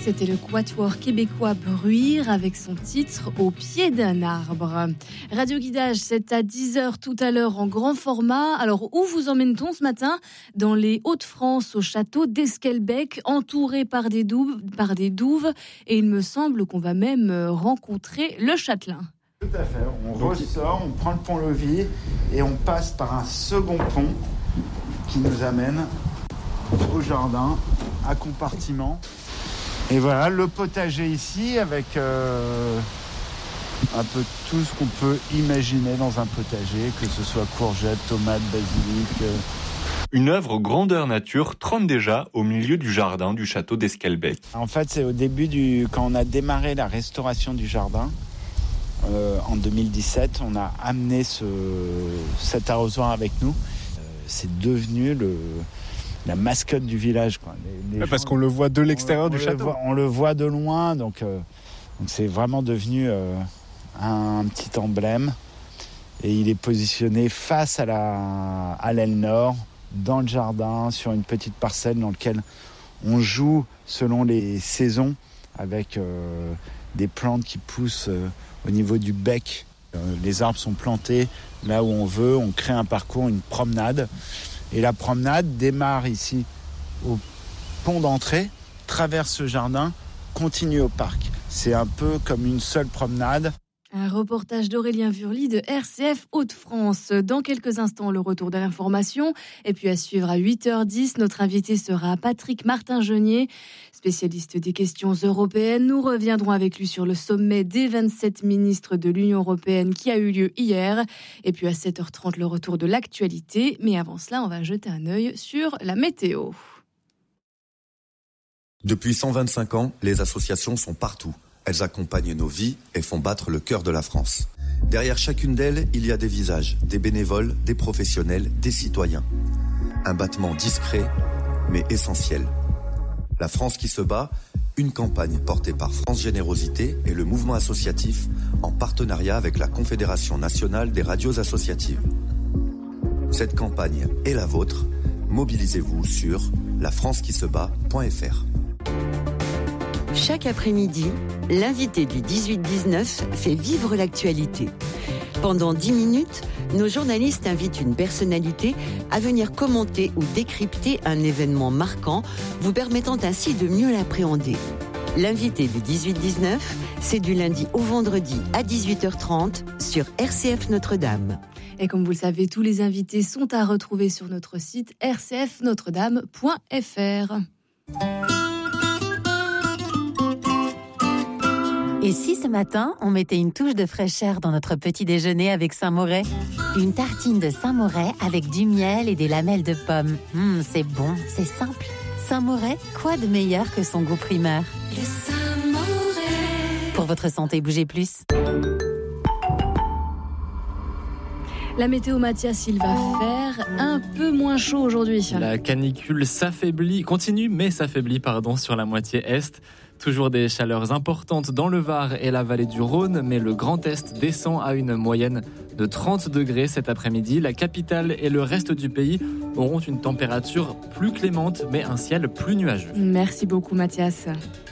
C'était le quatuor québécois Bruire avec son titre « Au pied d'un arbre ». Radio Guidage, c'est à 10h tout à l'heure en grand format. Alors, où vous emmène-t-on ce matin ? Dans les Hauts-de-France, au château d'Esquelbec, entouré par des douves. Et il me semble qu'on va même rencontrer le châtelain. Tout à fait. On ressort, on prend le pont-levis et on passe par un second pont qui nous amène au jardin, à compartiment. Et voilà, le potager ici avec un peu tout ce qu'on peut imaginer dans un potager, que ce soit courgettes, tomates, basilic. Une œuvre grandeur nature trône déjà au milieu du jardin du château d'Esquelbec. En fait, c'est au début quand on a démarré la restauration du jardin. En 2017, on a amené cet arrosoir avec nous. C'est devenu la mascotte du village, quoi. Les parce qu'on le voit de l'extérieur du château. On le voit de loin, donc c'est vraiment devenu un petit emblème. Et il est positionné face à l'aile nord, dans le jardin, sur une petite parcelle dans laquelle on joue selon les saisons, avec des plantes qui poussent au niveau du bec. Les arbres sont plantés là où on veut, on crée un parcours, une promenade. Et la promenade démarre ici au pont d'entrée, traverse le jardin, continue au parc. C'est un peu comme une seule promenade. Un reportage d'Aurélien Vurly de RCF Hauts-de-France. Dans quelques instants, le retour de l'information. Et puis à suivre à 8h10, notre invité sera Patrick Martin-Genier, spécialiste des questions européennes. Nous reviendrons avec lui sur le sommet des 27 ministres de l'Union européenne qui a eu lieu hier. Et puis à 7h30, le retour de l'actualité. Mais avant cela, on va jeter un œil sur la météo. Depuis 125 ans, les associations sont partout. Elles accompagnent nos vies et font battre le cœur de la France. Derrière chacune d'elles, il y a des visages, des bénévoles, des professionnels, des citoyens. Un battement discret, mais essentiel. La France qui se bat, une campagne portée par France Générosité et le mouvement associatif en partenariat avec la Confédération nationale des radios associatives. Cette campagne est la vôtre. Mobilisez-vous sur lafrancequisebat.fr. Chaque après-midi, l'invité du 18-19 fait vivre l'actualité. Pendant 10 minutes, nos journalistes invitent une personnalité à venir commenter ou décrypter un événement marquant, vous permettant ainsi de mieux l'appréhender. L'invité du 18-19, c'est du lundi au vendredi à 18h30 sur RCF Notre-Dame. Et comme vous le savez, tous les invités sont à retrouver sur notre site rcfnotredame.fr. Et si ce matin, on mettait une touche de fraîcheur dans notre petit déjeuner avec Saint-Moret ? Une tartine de Saint-Moret avec du miel et des lamelles de pommes. C'est bon, c'est simple. Saint-Moret, quoi de meilleur que son goût primaire ? Le Saint-Moret. Pour votre santé, bougez plus. La météo, Mathias, il va faire un peu moins chaud aujourd'hui. La canicule continue, mais s'affaiblit sur la moitié est. Toujours des chaleurs importantes dans le Var et la vallée du Rhône, mais le Grand Est descend à une moyenne de 30 degrés cet après-midi. La capitale et le reste du pays auront une température plus clémente, mais un ciel plus nuageux. Merci beaucoup, Mathias.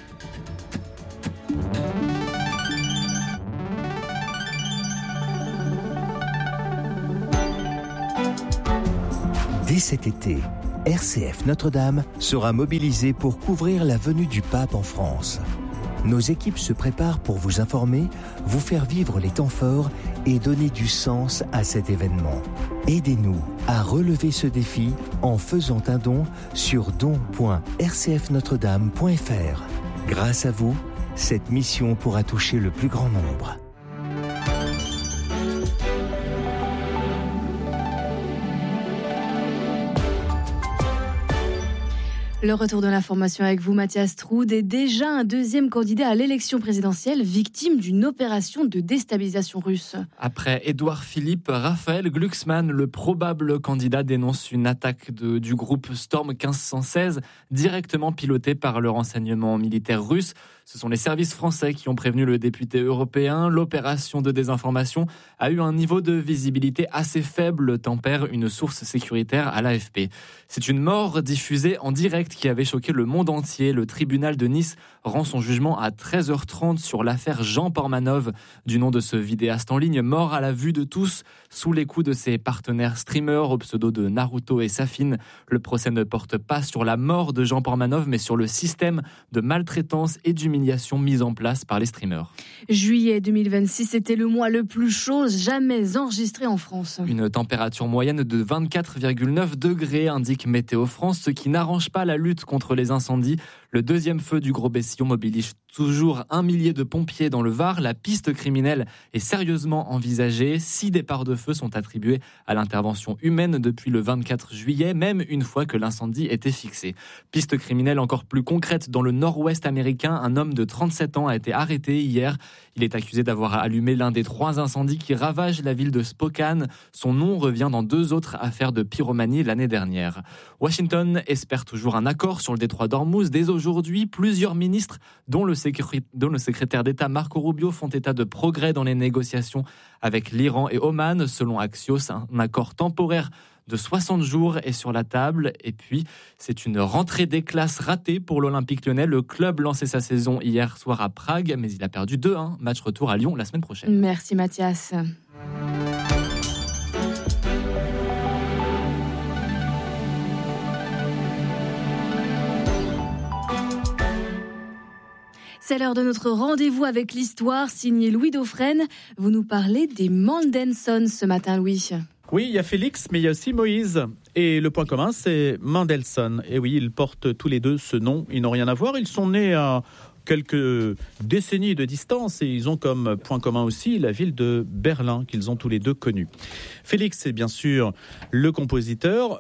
Dès cet été, RCF Notre-Dame sera mobilisée pour couvrir la venue du pape en France. Nos équipes se préparent pour vous informer, vous faire vivre les temps forts et donner du sens à cet événement. Aidez-nous à relever ce défi en faisant un don sur don.rcfnotredame.fr. Grâce à vous, cette mission pourra toucher le plus grand nombre. Le retour de l'information avec vous, Mathias Troud, est déjà un deuxième candidat à l'élection présidentielle victime d'une opération de déstabilisation russe. Après Édouard Philippe, Raphaël Glucksmann, le probable candidat, dénonce une attaque du groupe Storm 1516, directement piloté par le renseignement militaire russe. Ce sont les services français qui ont prévenu le député européen. L'opération de désinformation a eu un niveau de visibilité assez faible, tempère une source sécuritaire à l'AFP. C'est une mort diffusée en direct acte qui avait choqué le monde entier. Le tribunal de Nice rend son jugement à 13h30 sur l'affaire Jean Portmanov, du nom de ce vidéaste en ligne, mort à la vue de tous, sous les coups de ses partenaires streamers au pseudo de Naruto et Safin. Le procès ne porte pas sur la mort de Jean Portmanov, mais sur le système de maltraitance et d'humiliation mis en place par les streamers. Juillet 2026 était le mois le plus chaud jamais enregistré en France. Une température moyenne de 24,9 degrés, indique Météo France, ce qui n'arrange pas la lutte contre les incendies. Le deuxième feu du Gros-Bessillon mobilise toujours 1 millier de pompiers dans le Var. La piste criminelle est sérieusement envisagée. 6 départs de feu sont attribués à l'intervention humaine depuis le 24 juillet, même une fois que l'incendie était fixé. Piste criminelle encore plus concrète dans le nord-ouest américain. Un homme de 37 ans a été arrêté hier. Il est accusé d'avoir allumé l'un des 3 incendies qui ravagent la ville de Spokane. Son nom revient dans 2 autres affaires de pyromanie l'année dernière. Washington espère toujours un accord sur le détroit d'Ormuz. Dès aujourd'hui, plusieurs ministres, dont le secrétaire d'État Marco Rubio, font état de progrès dans les négociations avec l'Iran et Oman. Selon Axios, un accord temporaire de 60 jours est sur la table. Et puis, c'est une rentrée des classes ratée pour l'Olympique lyonnais. Le club lançait sa saison hier soir à Prague, mais il a perdu 2-1. Match retour à Lyon la semaine prochaine. Merci Mathias. C'est l'heure de notre rendez-vous avec l'histoire, signé Louis Dauphren. Vous nous parlez des Mendelssohn ce matin, Louis. Oui, il y a Félix, mais il y a aussi Moïse. Et le point commun, c'est Mendelssohn. Et oui, ils portent tous les deux ce nom. Ils n'ont rien à voir. Ils sont nés à quelques décennies de distance et ils ont comme point commun aussi la ville de Berlin qu'ils ont tous les deux connue. Félix, c'est bien sûr le compositeur.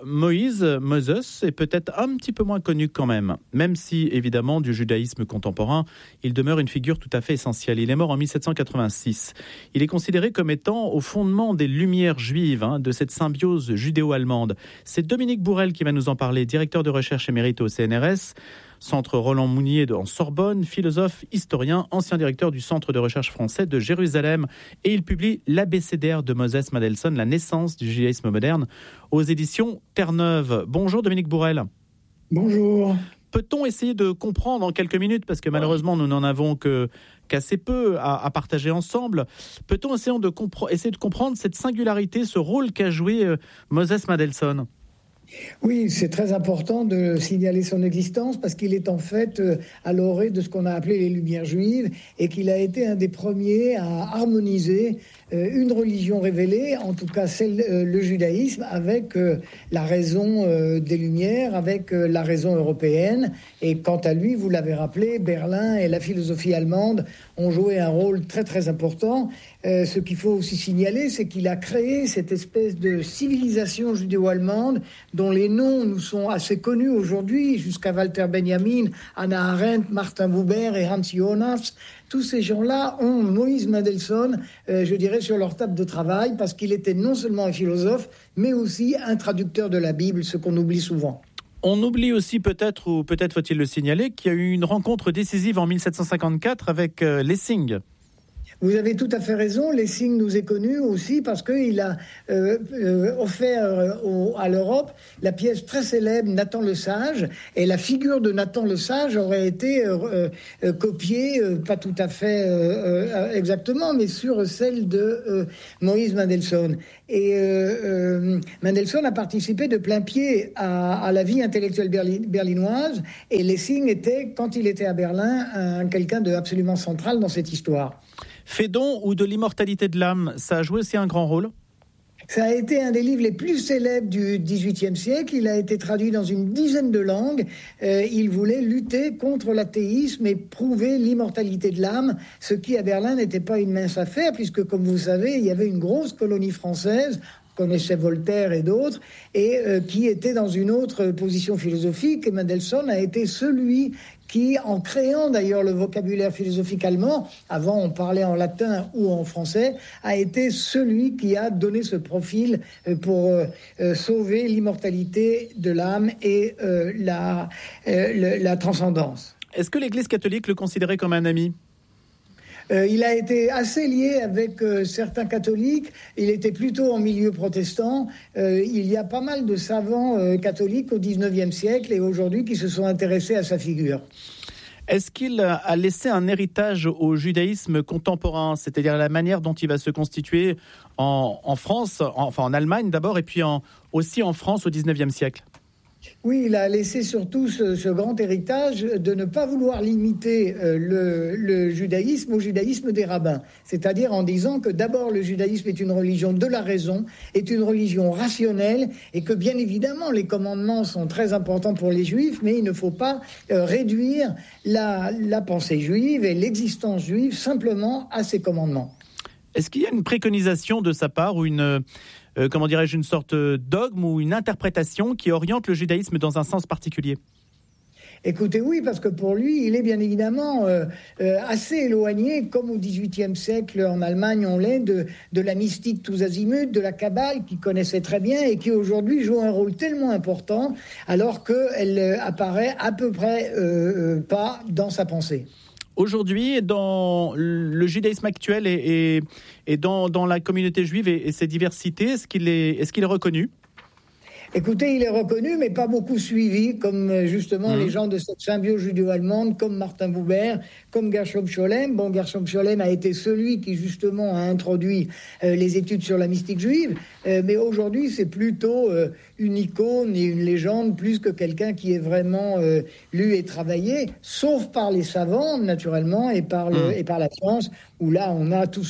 Moses est peut-être un petit peu moins connu quand même si évidemment du judaïsme contemporain, il demeure une figure tout à fait essentielle. Il est mort en 1786. Il est considéré comme étant au fondement des lumières juives, de cette symbiose judéo-allemande. C'est Dominique Bourrel qui va nous en parler, directeur de recherche émérite au CNRS, Centre Roland Mounier en Sorbonne, philosophe, historien, ancien directeur du Centre de recherche français de Jérusalem. Et il publie l'abécédaire de Moses Mendelssohn, la naissance du judaïsme moderne, aux éditions Terre-Neuve. Bonjour Dominique Bourrel. Bonjour. Peut-on essayer de comprendre en quelques minutes, parce que malheureusement nous n'en avons qu'assez peu à partager ensemble, peut-on essayer de comprendre cette singularité, ce rôle qu'a joué Moses Mendelssohn ? Oui, c'est très important de signaler son existence parce qu'il est en fait à l'orée de ce qu'on a appelé les Lumières juives et qu'il a été un des premiers à harmoniser une religion révélée, en tout cas le judaïsme, avec la raison des Lumières, avec la raison européenne. Et quant à lui, vous l'avez rappelé, Berlin et la philosophie allemande ont joué un rôle très très important. Ce qu'il faut aussi signaler, c'est qu'il a créé cette espèce de civilisation judéo-allemande dont les noms nous sont assez connus aujourd'hui, jusqu'à Walter Benjamin, Hannah Arendt, Martin Buber et Hans Jonas. Tous ces gens-là ont Moïse Mendelssohn, je dirais, sur leur table de travail, parce qu'il était non seulement un philosophe, mais aussi un traducteur de la Bible, ce qu'on oublie souvent. On oublie aussi peut-être, ou peut-être faut-il le signaler, qu'il y a eu une rencontre décisive en 1754 avec Lessing. Vous avez tout à fait raison. Lessing nous est connu aussi parce qu'il a offert à l'Europe la pièce très célèbre Nathan le Sage. Et la figure de Nathan le Sage aurait été copiée, pas tout à fait exactement, mais sur celle de Moïse Mendelssohn. Et Mendelssohn a participé de plein pied à la vie intellectuelle berlinoise. Et Lessing était, quand il était à Berlin, quelqu'un d'absolument central dans cette histoire. Phédon ou de l'immortalité de l'âme, ça a joué aussi un grand rôle ? Ça a été un des livres les plus célèbres du XVIIIe siècle. Il a été traduit dans une dizaine de langues. Il voulait lutter contre l'athéisme et prouver l'immortalité de l'âme, ce qui à Berlin n'était pas une mince affaire, puisque comme vous savez, il y avait une grosse colonie française, connaissait Voltaire et d'autres, et qui était dans une autre position philosophique. Et Mendelssohn a été celui qui, en créant d'ailleurs le vocabulaire philosophique allemand, avant on parlait en latin ou en français, a été celui qui a donné ce profil pour sauver l'immortalité de l'âme et la transcendance. Est-ce que l'Église catholique le considérait comme un ami ? Il a été assez lié avec certains catholiques. Il était plutôt en milieu protestant. Il y a pas mal de savants catholiques au XIXe siècle et aujourd'hui qui se sont intéressés à sa figure. Est-ce qu'il a laissé un héritage au judaïsme contemporain, c'est-à-dire la manière dont il va se constituer en France, en Allemagne d'abord, et puis aussi en France au XIXe siècle ? Oui, il a laissé surtout ce grand héritage de ne pas vouloir limiter le judaïsme au judaïsme des rabbins. C'est-à-dire en disant que d'abord le judaïsme est une religion de la raison, est une religion rationnelle et que bien évidemment les commandements sont très importants pour les juifs, mais il ne faut pas réduire la pensée juive et l'existence juive simplement à ces commandements. Est-ce qu'il y a une préconisation de sa part ou une sorte de dogme ou une interprétation qui oriente le judaïsme dans un sens particulier ? Écoutez, oui, parce que pour lui, il est bien évidemment assez éloigné, comme au XVIIIe siècle en Allemagne, on l'est, de la mystique tous azimuts, de la Kabbale, qu'il connaissait très bien et qui aujourd'hui joue un rôle tellement important, alors qu'elle apparaît à peu près pas dans sa pensée. Aujourd'hui, dans le judaïsme actuel et dans la communauté juive et ses diversités, est-ce qu'il est reconnu ? Écoutez, il est reconnu, mais pas beaucoup suivi, comme justement les gens de cette symbiose judéo-allemande, comme Martin Buber, comme Gershom Scholem. Bon, Gershom Scholem a été celui qui justement a introduit les études sur la mystique juive, mais aujourd'hui c'est plutôt une icône et une légende plus que quelqu'un qui est vraiment lu et travaillé, sauf par les savants naturellement et par la science, où là on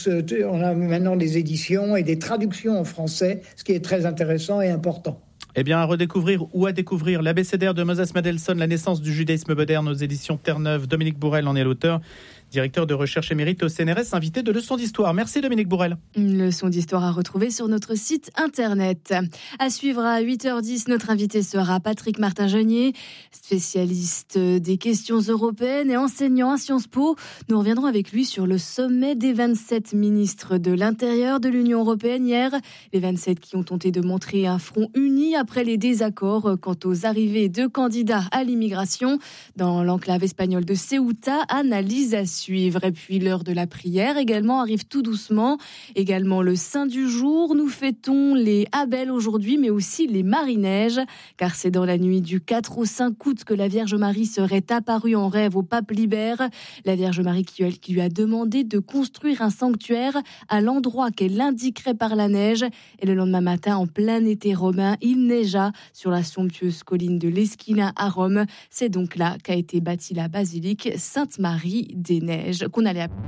a maintenant des éditions et des traductions en français, ce qui est très intéressant et important. Eh bien, à redécouvrir ou à découvrir l'abécédaire de Moses Mendelssohn, la naissance du judaïsme moderne aux éditions Terre-Neuve. Dominique Bourrel en est l'auteur, directeur de recherche émérite au CNRS, invité de Leçons d'Histoire. Merci Dominique Bourrel. Une leçon d'histoire à retrouver sur notre site internet. À suivre à 8h10, notre invité sera Patrick Martin-Genier, spécialiste des questions européennes et enseignant à Sciences Po. Nous reviendrons avec lui sur le sommet des 27 ministres de l'Intérieur de l'Union européenne hier. Les 27 qui ont tenté de montrer un front uni après les désaccords quant aux arrivées de candidats à l'immigration dans l'enclave espagnole de Ceuta. Analyse à suivre. Et puis l'heure de la prière également arrive tout doucement. Également le Saint du jour. Nous fêtons les Abel aujourd'hui, mais aussi les Marie-Neiges, car c'est dans la nuit du 4 au 5 août que la Vierge Marie serait apparue en rêve au pape Libère. La Vierge Marie qui lui a demandé de construire un sanctuaire à l'endroit qu'elle indiquerait par la neige. Et le lendemain matin, en plein été romain, il neigea sur la somptueuse colline de l'Esquilin à Rome. C'est donc là qu'a été bâtie la basilique Sainte-Marie des Neiges, qu'on allait appeler.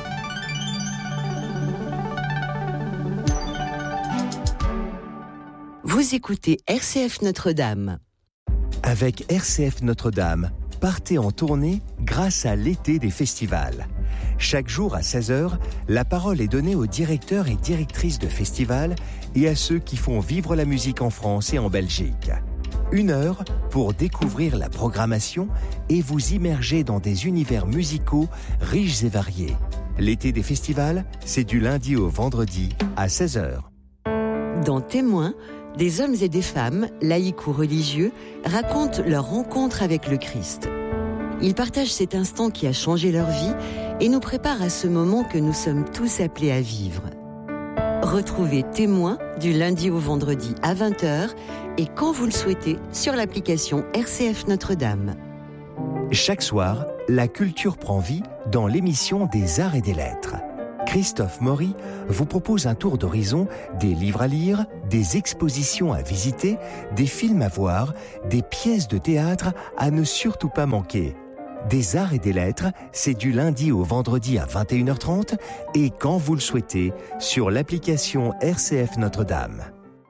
Vous écoutez RCF Notre-Dame. Avec RCF Notre-Dame, partez en tournée grâce à l'été des festivals. Chaque jour à 16h, la parole est donnée aux directeurs et directrices de festivals et à ceux qui font vivre la musique en France et en Belgique. 1 heure pour découvrir la programmation et vous immerger dans des univers musicaux riches et variés. L'été des festivals, c'est du lundi au vendredi à 16h. Dans Témoins, des hommes et des femmes, laïcs ou religieux, racontent leur rencontre avec le Christ. Ils partagent cet instant qui a changé leur vie et nous préparent à ce moment que nous sommes tous appelés à vivre. Retrouvez Témoins du lundi au vendredi à 20h et quand vous le souhaitez sur l'application RCF Notre-Dame. Chaque soir, la culture prend vie dans l'émission des Arts et des Lettres. Christophe Maury vous propose un tour d'horizon des livres à lire, des expositions à visiter, des films à voir, des pièces de théâtre à ne surtout pas manquer. Des Arts et des Lettres, c'est du lundi au vendredi à 21h30 et quand vous le souhaitez sur l'application RCF Notre-Dame.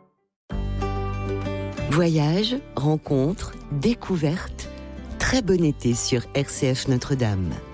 Voyages, rencontres, découvertes, très bon été sur RCF Notre-Dame.